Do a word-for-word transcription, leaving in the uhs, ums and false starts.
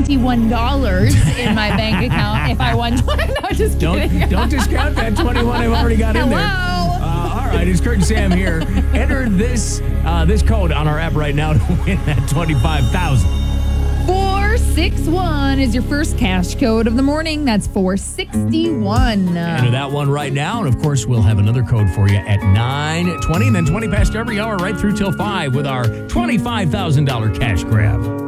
twenty-one dollars in my bank account if I won. No, just kidding. Don't, don't discount that twenty-one I've already got in there. Hello. Uh, all right, it's Kurt and Sam here. Enter this uh, this code on our app right now to win that twenty-five thousand dollars. four six one is your first cash code of the morning. That's four sixty-one. Enter that one right now. And, of course, we'll have another code for you at nine twenty and then twenty past every hour right through till five with our twenty-five thousand dollars cash grab.